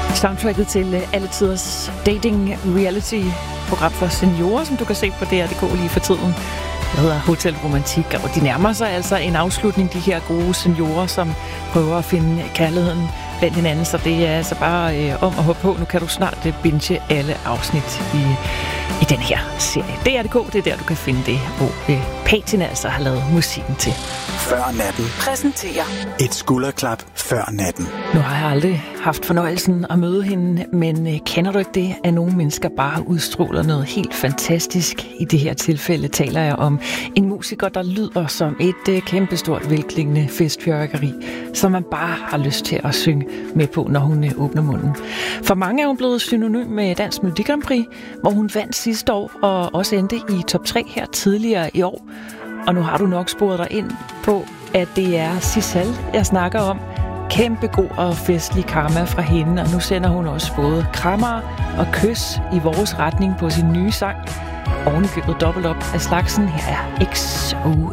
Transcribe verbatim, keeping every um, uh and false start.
Soundtracket til uh, alle tiders dating reality program for seniorer, som du kan se på D R punktum d k lige for tiden. Det hedder Hotel Romantik, og de nærmer sig altså en afslutning, de her gode seniorer, som prøver at finde kærligheden blandt hinanden, så det er altså bare øh, om at hoppe på. Nu kan du snart øh, binge alle afsnit i, i den her serie. D R punktum d k, det er der, du kan finde det, hvor øh, Patina altså har lavet musikken til. Før natten præsenterer et skulderklap før natten. Nu har jeg aldrig haft fornøjelsen at møde hende, men øh, kender du ikke det, at nogle mennesker bare udstråler noget helt fantastisk? I det her tilfælde taler jeg om en musiker, der lyder som et øh, kæmpestort velklingende festfyrværkeri, som man bare har lyst til at synge med på, når hun øh, åbner munden. For mange er hun blevet synonym med Dansk Melodi Grand Prix, hvor hun vandt sidste år og også endte i top tre her tidligere i år. Og nu har du nok sporet dig ind på, at det er Sissal, jeg snakker om. Kæmpe god og festlig karma fra hende, og nu sender hun også både krammer og kys i vores retning på sin nye sang. Ovenikøbet dobbelt op af slagsen. Her er X O